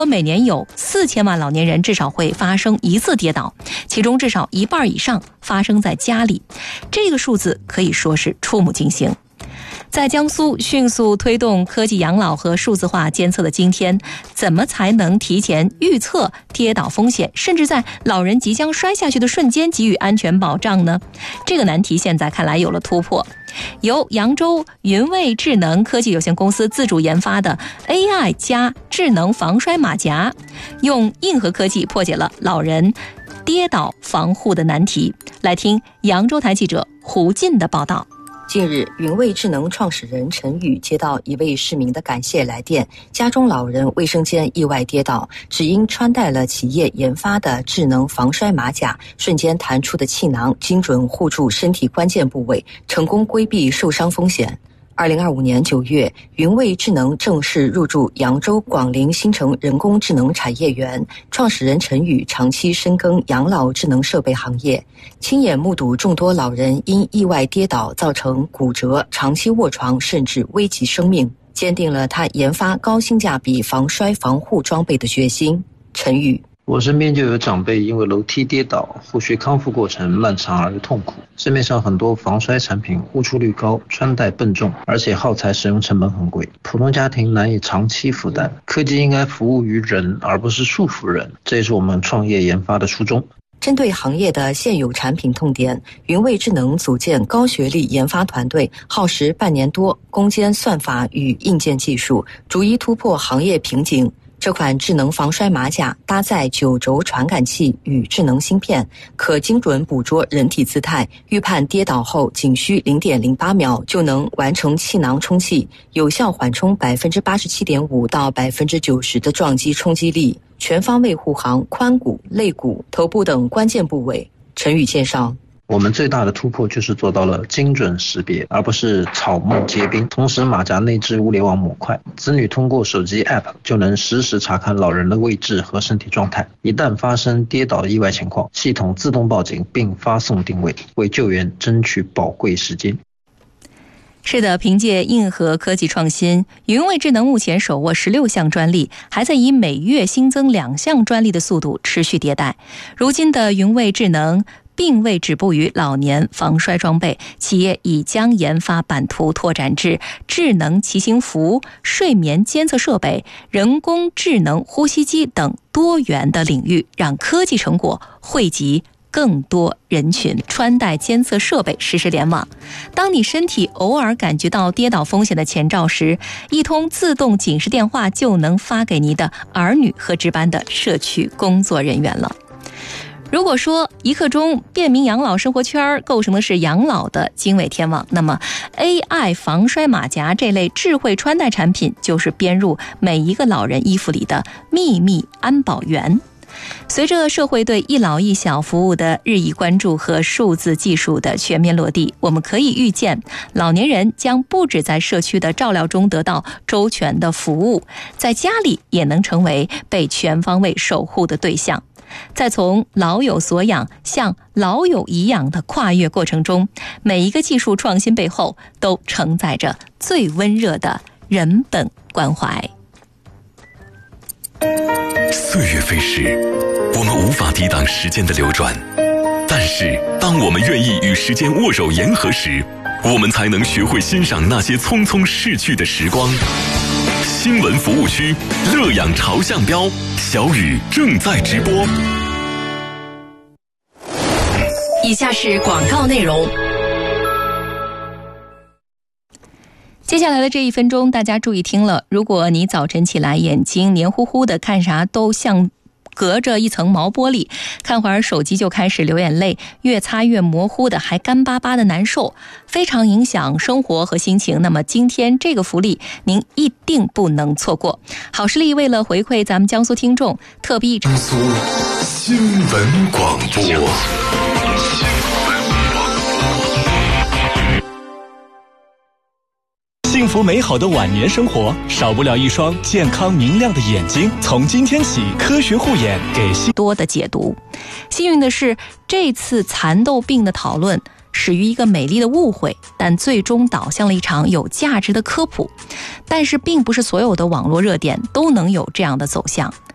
每年有4000万老年人至少会发生一次跌倒，其中至少一半以上发生在家里，这个数字可以说是触目惊心。在江苏迅速推动科技养老和数字化监测的今天，怎么才能提前预测跌倒风险，甚至在老人即将摔下去的瞬间给予安全保障呢？这个难题现在看来有了突破。由扬州云卫智能科技有限公司自主研发的 AI 加智能防摔马甲，用硬核科技破解了老人跌倒防护的难题。来听扬州台记者胡进的报道。 近日，云卫智能创始人陈宇接到一位市民的感谢来电，家中老人卫生间意外跌倒，只因穿戴了企业研发的智能防摔马甲，瞬间弹出的气囊精准护住身体关键部位，成功规避受伤风险。2025年9月，云卫智能正式入驻扬州广陵新城人工智能产业园。创始人陈宇长期深耕养老智能设备行业，亲眼目睹众多老人因意外跌倒造成骨折、长期卧床，甚至危及生命，坚定了他研发高性价比防摔防护装备的决心。陈宇： 我身边就有长辈因为楼梯跌倒，后续康复过程漫长而又痛苦。市面上很多防摔产品误触率高，穿戴笨重，而且耗材使用成本很贵，普通家庭难以长期负担。科技应该服务于人，而不是束缚人，这也是我们创业研发的初衷。 针对行业的现有产品痛点，云卫智能组建高学历研发团队，耗时半年多，攻坚算法与硬件技术，逐一突破行业瓶颈。这款智能防摔马甲搭载9轴传感器与智能芯片，可精准捕捉人体姿态，预判跌倒后仅需 0.08 秒就能完成气囊充气，有效缓冲 87.5% 到 90% 的撞击冲击力，全方位护航髋骨、肋骨、头部等关键部位。陈宇介绍， 我们最大的突破就是做到了精准识别，而不是草木皆兵。同时，马甲内置物联网模块，子女通过手机 App 就能实时查看老人的位置和身体状态。一旦发生跌倒意外情况，系统自动报警并发送定位，为救援争取宝贵时间。 是的，凭借硬核科技创新，云卫智能目前手握16项专利，还在以每月新增2项专利的速度持续迭代。如今的云卫智能并未止步于老年防摔装备，企业已将研发版图拓展至智能骑行服、睡眠监测设备、人工智能呼吸机等多元的领域，让科技成果惠及更多人群。穿戴监测设备实时联网，当你身体偶尔感觉到跌倒风险的前兆时，一通自动警示电话就能发给你的儿女和值班的社区工作人员了。如果说一刻钟便民养老生活圈构成的是养老的经纬天网，那么 AI 防摔马甲这类智慧穿戴产品就是编入每一个老人衣服里的秘密安保员。随着社会对一老一小服务的日益关注和数字技术的全面落地，我们可以预见，老年人将不止在社区的照料中得到周全的服务，在家里也能成为被全方位守护的对象。在从老有所养向老有颐养的跨越过程中，每一个技术创新背后都承载着最温热的人本关怀。 岁月飞逝，我们无法抵挡时间的流转，但是当我们愿意与时间握手言和时，我们才能学会欣赏那些匆匆逝去的时光。新闻服务区乐养朝向标，小雨正在直播。 以下是广告内容。 接下来的这1分钟，大家注意听了。如果你早晨起来眼睛黏糊糊的，看啥都像隔着一层毛玻璃，看会儿手机就开始流眼泪，越擦越模糊的，还干巴巴的难受，非常影响生活和心情。那么今天这个福利您一定不能错过。好视力为了回馈咱们江苏听众，特逼江苏新闻广播。 幸福美好的晚年生活，少不了一双健康明亮的眼睛。从今天起，科学护眼给多的解读。幸运的是，这次蚕豆病的讨论始于一个美丽的误会，但最终导向了一场有价值的科普。但是并不是所有的网络热点都能有这样的走向。